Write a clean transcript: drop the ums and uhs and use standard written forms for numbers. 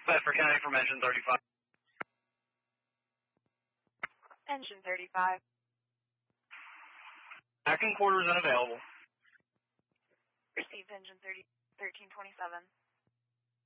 Bedford County from engine 35. Engine 35. Acting quarters unavailable. Received engine 1327.